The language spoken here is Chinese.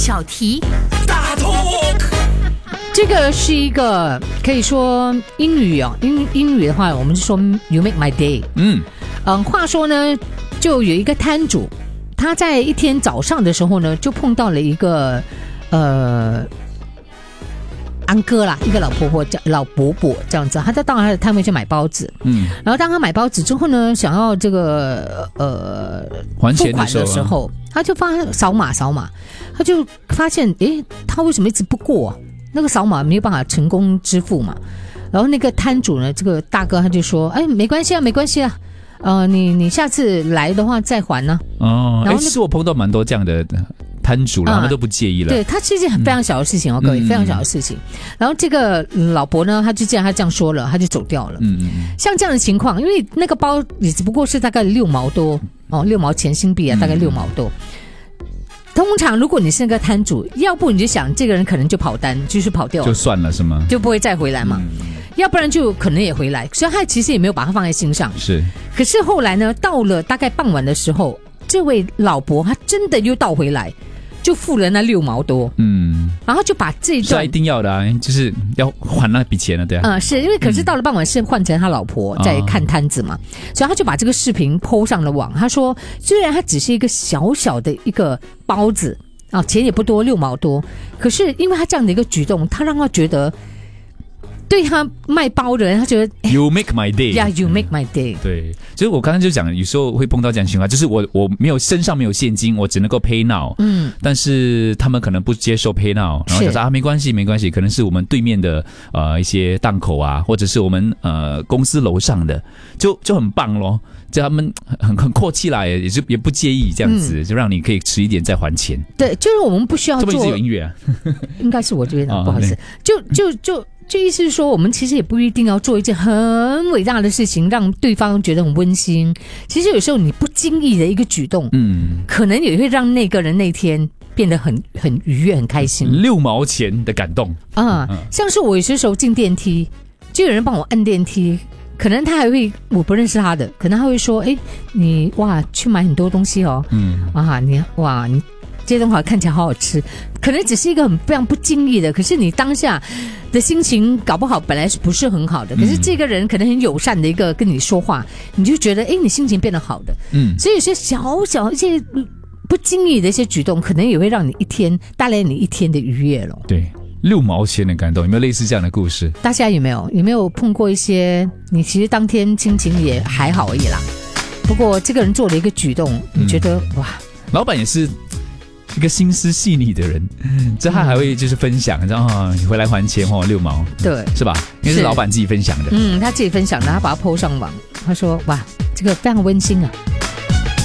小题大 talk。 这个是一个可以说英语哦，英语的话，我们就说 You make my day。话说呢，就有一个摊主，他在一天早上的时候呢，就碰到了一个安哥啦，一个老婆婆这样子，他在到他的摊位去买包子，然后当他买包子之后呢，想要这个还钱的时候，他就扫码，他就发现，诶，他为什么一直不过？那个扫码没有办法成功支付嘛。然后那个摊主呢，这个大哥他就说，哎，没关系啊，你下次来的话再还呢。然后其实我碰到蛮多这样的摊主了，他们都不介意了。 对，他其实非常小的事情哦，各位，非常小的事情。然后这个老婆呢，他就这样说了，他就走掉了。像这样的情况，因为那个包也只不过是大概6毛多哦，6毛钱新币啊，大概6毛多。通常如果你是那个摊主，要不你就想这个人可能就跑单，就是跑掉了， 就算了是吗？ 就不会再回来嘛。要不然就可能也回来，所以他其实也没有把它放在心上。 是。 可是后来呢，到了大概傍晚的时候，这位老伯他真的又倒回来，就付了那6毛多。然后就把这一段是一定要的啊，就是要还那笔钱了，对啊。 是因为可是到了傍晚是换成他老婆在看摊子嘛，所以他就把这个视频 po 上了网。他说，虽然它只是一个小小的一个包子啊，钱也不多，6毛多，可是因为他这样的一个举动，他让他觉得。对他卖包的人，他觉得 You make my day， Yeah, you make my day。 对，就是我刚刚就讲，有时候会碰到这样的情况，就是我身上没有现金，我只能够 pay now。但是他们可能不接受 pay now， 然后就说没关系，可能是我们对面的一些档口啊，或者是我们公司楼上的，就很棒咯。就他们很阔气啦，也不介意这样子，就让你可以迟一点再还钱。对， 就是我们不需要做。 这边一直有音乐啊？ 应该是我这边的，不好意思。就意思是说，我们其实也不一定要做一件很伟大的事情，让对方觉得很温馨。其实有时候你不经意的一个举动，可能也会让那个人那天变得很愉悦、很开心。 6毛钱的感动像是我有些时候进电梯，就有人帮我按电梯，可能他还会，我不认识他的，可能他会说：“哎，你去买很多东西哦，你这些东西看起来好好吃。”可能只是一个非常不经意的，可是你当下的心情搞不好本来是不是很好的，可是这个人可能很友善的一个跟你说话，你就觉得你心情变得好的。所以有些小小一些不经意的一些举动，可能也会让你带来你一天的愉悦了。 对，6毛钱的感动，有没有类似这样的故事？ 大家有没有碰过一些你其实当天心情也还好而已啦，不过这个人做了一个举动，你觉得哇， 老板也是一个心思细腻的人，这他还会就是分享，然后你回来还钱6毛， 对， 是吧？因为是老板自己分享的， 他自己分享的，他把它 po 上网，他说哇，这个非常温馨啊。